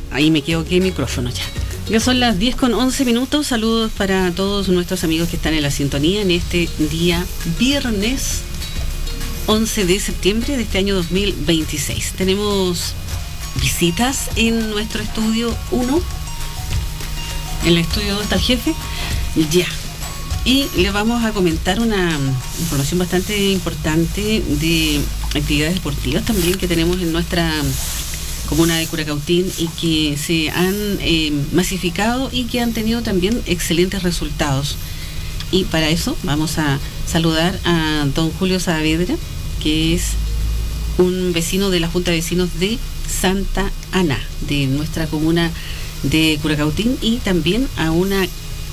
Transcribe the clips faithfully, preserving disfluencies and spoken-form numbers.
ahí me equivoqué el micrófono ya. Ya son las diez con once minutos. Saludos para todos nuestros amigos que están en la sintonía en este día viernes once de septiembre de este año dos mil veintiséis. Tenemos visitas en nuestro estudio uno. En el estudio dos está el jefe. Ya. Y le vamos a comentar una información bastante importante de actividades deportivas también que tenemos en nuestra comuna de Curacautín y que se han eh, masificado y que han tenido también excelentes resultados. Y para eso vamos a saludar a don Julio Saavedra, que es un vecino de la Junta de Vecinos de Santa Ana, de nuestra comuna de Curacautín, y también a una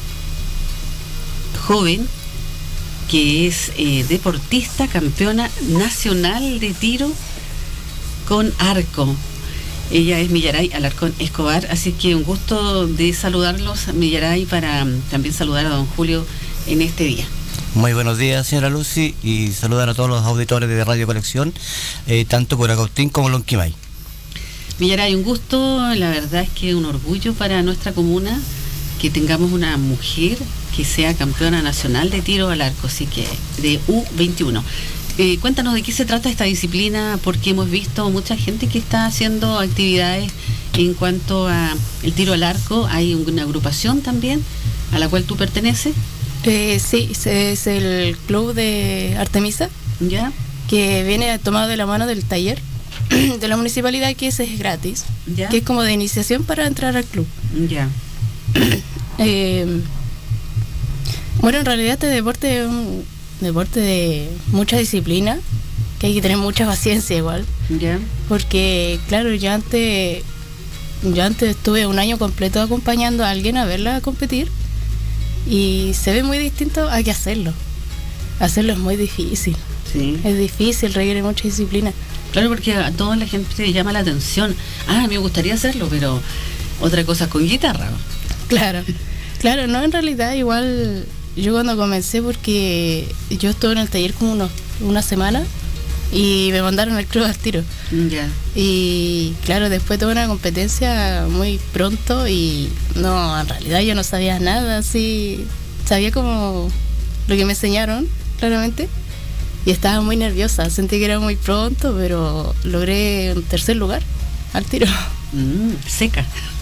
joven que es eh, deportista, campeona nacional de tiro con arco. Ella es Millaray Alarcón Escobar, así que un gusto de saludarlos, Millaray, para um, también saludar a don Julio en este día. Muy buenos días, señora Lucy, y saludar a todos los auditores de Radio Conexión, eh, tanto Curacautín como Lonquimay. Millaray, un gusto, la verdad es que un orgullo para nuestra comuna que tengamos una mujer que sea campeona nacional de tiro al arco, así que de U veintiuno. Eh, cuéntanos de qué se trata esta disciplina, porque hemos visto mucha gente que está haciendo actividades en cuanto a el tiro al arco. Hay una agrupación también a la cual tú perteneces. Eh, sí, es el club de Artemisa, ya, que viene tomado de la mano del taller de la municipalidad, que ese es gratis, ya, que es como de iniciación para entrar al club. Ya. eh, bueno, en realidad este deporte es un deporte de mucha disciplina, que hay que tener mucha paciencia igual. Ya. Porque, claro, yo antes, yo antes estuve un año completo acompañando a alguien a verla competir y se ve muy distinto a que hacerlo. Hacerlo es muy difícil. Sí. Es difícil, requiere mucha disciplina. Claro, porque a toda la gente le llama la atención. Ah, me gustaría hacerlo, pero otra cosa con guitarra. Claro, claro, no, en realidad igual yo cuando comencé, porque yo estuve en el taller como unos, una semana y me mandaron al club al tiro. Ya. Y claro, después tuve una competencia muy pronto y no, en realidad yo no sabía nada, así, sabía como lo que me enseñaron, claramente, y estaba muy nerviosa, sentí que era muy pronto, pero logré un tercer lugar al tiro. Mm, seca.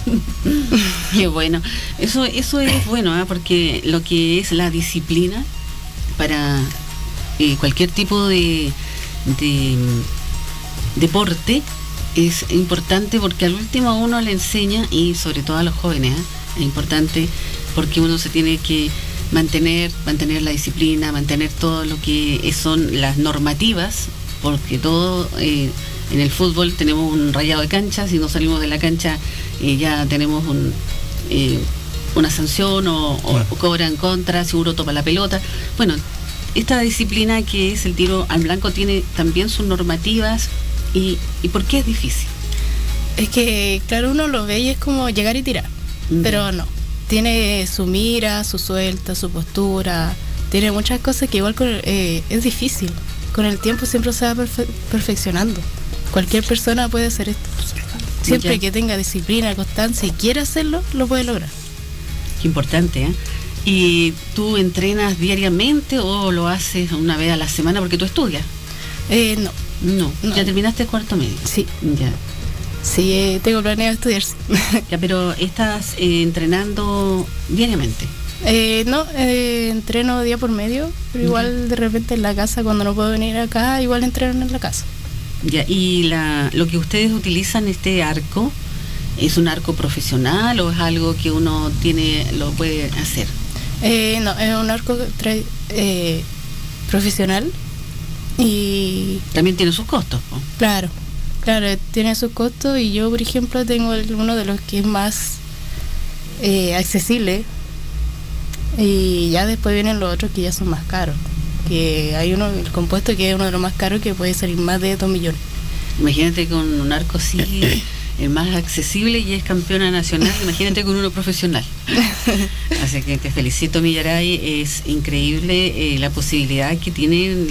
Qué bueno. Eso, eso es bueno, ¿eh? Porque lo que es la disciplina para eh, cualquier tipo de, de deporte es importante, porque al último a uno le enseña, y sobre todo a los jóvenes, ¿eh? Es importante porque uno se tiene que mantener, mantener la disciplina, mantener todo lo que son las normativas, porque todo eh, en el fútbol tenemos un rayado de cancha. Si no salimos de la cancha eh, ya tenemos un, eh, una sanción o, o, o cobra en contra si uno toma la pelota. Bueno, esta disciplina que es el tiro al blanco tiene también sus normativas. ¿Y, y por qué es difícil? Es que, claro, uno lo ve y es como llegar y tirar, mm. pero no. Tiene su mira, su suelta, su postura, tiene muchas cosas que igual con, eh, es difícil. Con el tiempo siempre se va perfe- perfeccionando. Cualquier persona puede hacer esto. Siempre ya. Que tenga disciplina, constancia y quiera hacerlo, lo puede lograr. Qué importante, ¿eh? ¿Y tú entrenas diariamente o lo haces una vez a la semana porque tú estudias? Eh, no. No, no. ¿Ya terminaste el cuarto medio? Sí. Ya. Sí, eh, tengo planeado estudiar. Ya, pero ¿estás eh, entrenando diariamente? Eh, no, eh, entreno día por medio, pero igual uh-huh. de repente en la casa, cuando no puedo venir acá, igual entreno en la casa. Ya, ¿y la, lo que ustedes utilizan, este arco, es un arco profesional o es algo que uno tiene, lo puede hacer? Eh, no, es un arco tra- eh, profesional y... También tiene sus costos, ¿no? Claro, claro, tiene sus costos, y yo, por ejemplo, tengo el, uno de los que es más eh, accesible, y ya después vienen los otros que ya son más caros. Que hay uno, el compuesto, que es uno de los más caros, que puede salir más de dos millones. Imagínate con un arco así, el más accesible, y es campeona nacional. Imagínate con uno profesional. Así que te felicito, Millaray, es increíble eh, la posibilidad que tienen